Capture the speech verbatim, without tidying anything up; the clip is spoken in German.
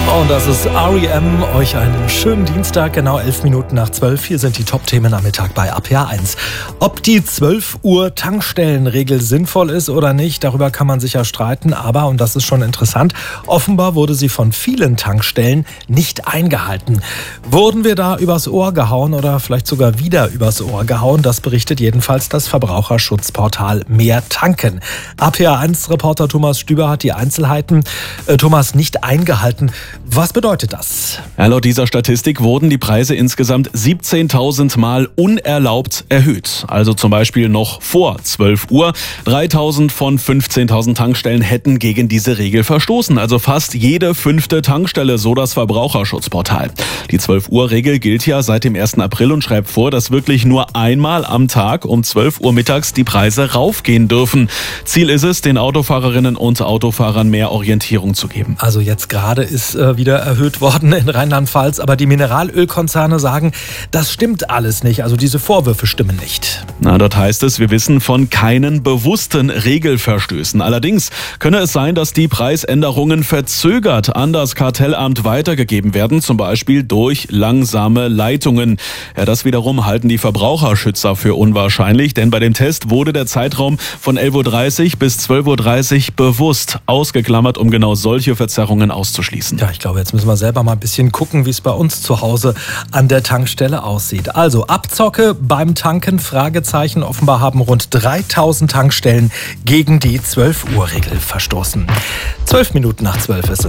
Und das ist R E M. Euch einen schönen Dienstag, genau elf Minuten nach zwölf. Hier sind die Top-Themen am Mittag bei A P A eins. Ob die zwölf Uhr Tankstellenregel sinnvoll ist oder nicht, darüber kann man sicher streiten. Aber, und das ist schon interessant, offenbar wurde sie von vielen Tankstellen nicht eingehalten. Wurden wir da übers Ohr gehauen oder vielleicht sogar wieder übers Ohr gehauen? Das berichtet jedenfalls das Verbraucherschutzportal Mehr Tanken. A P A eins-Reporter Thomas Stüber hat die Einzelheiten. Äh, Thomas, nicht eingehalten. Was bedeutet das? Ja, laut dieser Statistik wurden die Preise insgesamt siebzehntausend Mal unerlaubt erhöht. Also zum Beispiel noch vor zwölf Uhr. dreitausend von fünfzehntausend Tankstellen hätten gegen diese Regel verstoßen. Also fast jede fünfte Tankstelle, so das Verbraucherschutzportal. Die zwölf Uhr Regel gilt ja seit dem ersten April und schreibt vor, dass wirklich nur einmal am Tag um zwölf Uhr mittags die Preise raufgehen dürfen. Ziel ist es, den Autofahrerinnen und Autofahrern mehr Orientierung zu geben. Also jetzt gerade ist äh, wieder erhöht worden in Rheinland-Pfalz, aber die Mineralölkonzerne sagen, das stimmt alles nicht, also diese Vorwürfe stimmen nicht. Na, dort heißt es, wir wissen von keinen bewussten Regelverstößen. Allerdings könne es sein, dass die Preisänderungen verzögert an das Kartellamt weitergegeben werden, zum Beispiel durch langsame Leitungen. Ja, das wiederum halten die Verbraucherschützer für unwahrscheinlich, denn bei dem Test wurde der Zeitraum von elf Uhr dreißig bis zwölf Uhr dreißig bewusst ausgeklammert, um genau solche Verzerrungen auszuschließen. Ja, ich glaube, jetzt müssen wir selber mal ein bisschen gucken, wie es bei uns zu Hause an der Tankstelle aussieht. Also Abzocke beim Tanken, Fragezeichen. Offenbar haben rund dreitausend Tankstellen gegen die zwölf Uhr Regel verstoßen. zwölf Minuten nach zwölf ist es.